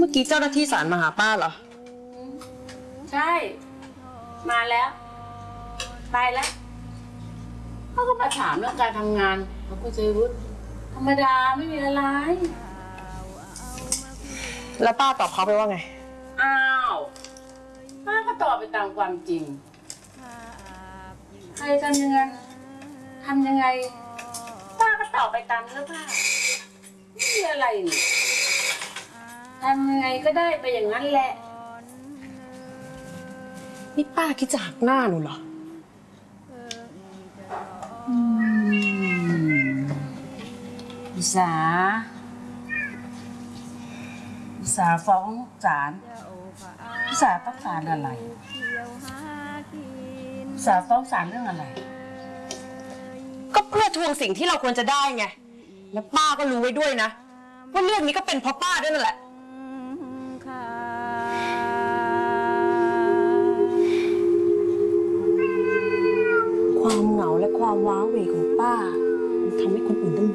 มื่อกี้เจ้าหน้าที่ศาลมาหาป้าเหรอใช่มาแล้วไปแล้วเขาก็มาถามเรื่องการทำงานของคุณชัยวุฒิธรรมดาไม่มีอะไรแล้วป้าตอบเขาไปว่าไงอ้าวป้าก็ตอบไปตามความจริงใครทำยังไงป้าก็ตอบไปตามเนื้อผ้าไม่มีอะไรนี่ทำยังไงก็ได้ไปอย่างนั้นแหละนี่ป้าคิดจะหักหน้าหนูเหรออุตสาฟ้องศาลอุตสาต้องการอะไรอุตสาฟ้องศาลเรื่องอะไรก็เพื่อทวงสิ่งที่เราควรจะได้ไงแล้วป้าก็รู้ไว้ด้วยนะว่าเรื่องนี้ก็เป็นเพราะป้าด้วยนั่นแหละความเหงาและความว้าเหวของป้ามันทำให้คนอื่นต้อง